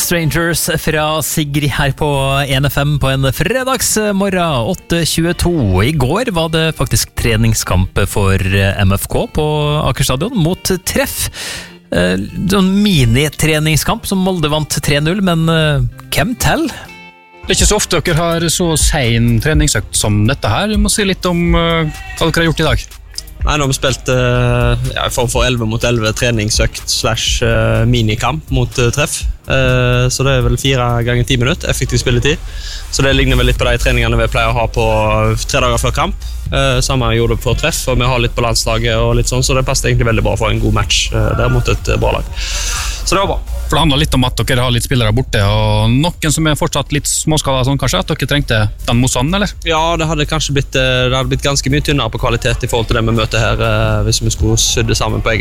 Strangers fra Sigrid her på 1FM på en fredagsmorgen 8:22. I går var det faktisk treningskamp for MFK på Aker Stadion mot Treff. En minitreningskamp som Molde vant 3-0, men hvem til? Det ikke så ofte dere har så sen treningsøkt som dette her. Du må si litt om hva dere har gjort i dag. Nei, nå har vi spilt i form for 11 mot 11 treningsøkt / minikamp mot Treff. Så det vel 4 ganger 10 minutter effektiv spilletid. Så det ligner vel litt på de treningene vi pleier å ha på 3 dager før kamp. Samme gjorde det for Treff, og vi har litt på landslaget og litt sånn, så det passet egentlig veldig bra for en god match der mot et bra lag. Så det var bra. For det handler litt om at dere har litt spillere borte, og noen som er fortsatt litt småskala sånn kanskje, at dere trengte den motstanden, eller? Ja, det hadde kanskje blitt ganske mye tynnere på kvalitet i forhold til det vi møter her, hvis vi skulle sydde sammen på egen